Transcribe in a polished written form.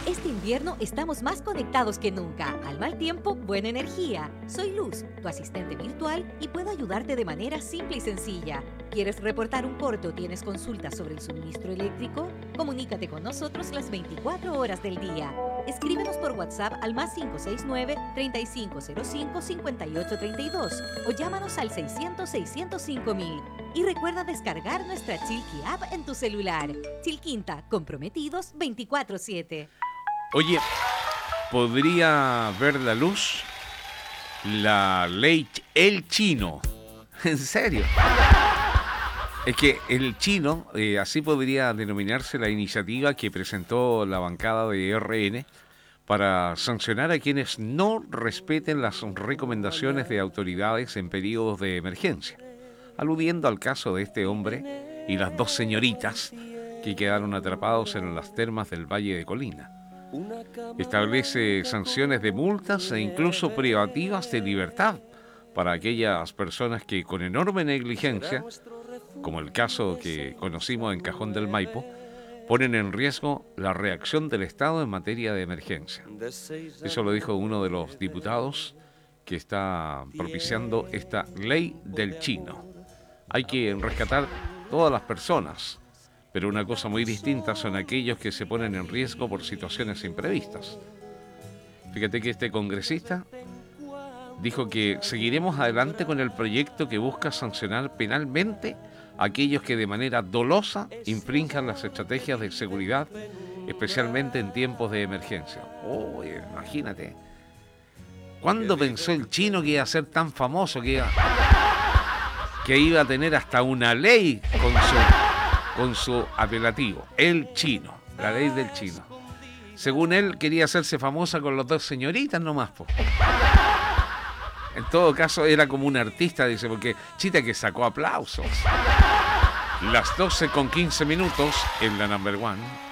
Este invierno estamos más conectados que nunca. Al mal tiempo, buena energía. Soy Luz, tu asistente virtual, y puedo ayudarte de manera simple y sencilla. ¿Quieres reportar un corte o tienes consultas sobre el suministro eléctrico? Comunícate con nosotros las 24 horas del día. Escríbenos por WhatsApp al +569-3505-5832 o llámanos al 600-605-000. Y recuerda descargar nuestra Chilqui app en tu celular. Chilquinta, comprometidos 24/7. Oye, ¿podría ver la luz la ley El Chino? ¿En serio? Es que el chino, así podría denominarse la iniciativa que presentó la bancada de RN para sancionar a quienes no respeten las recomendaciones de autoridades en periodos de emergencia, aludiendo al caso de este hombre y las dos señoritas que quedaron atrapados en las termas del Valle de Colina. Establece sanciones de multas e incluso privativas de libertad para aquellas personas que con enorme negligencia, como el caso que conocimos en Cajón del Maipo, ponen en riesgo la reacción del Estado en materia de emergencia. Eso lo dijo uno de los diputados que está propiciando esta ley del chino. Hay que rescatar todas las personas, pero una cosa muy distinta son aquellos que se ponen en riesgo por situaciones imprevistas. Fíjate que este congresista dijo que seguiremos adelante con el proyecto que busca sancionar penalmente a aquellos que de manera dolosa infrinjan las estrategias de seguridad, especialmente en tiempos de emergencia. Oh, imagínate. ¿Cuándo pensó el chino que iba a ser tan famoso, que iba a tener hasta una ley con su apelativo? El chino, la ley del chino. Según él, quería hacerse famosa con las dos señoritas nomás, po. En todo caso, era como un artista, dice, porque chita que sacó aplausos. Las 12:15 en la Number One.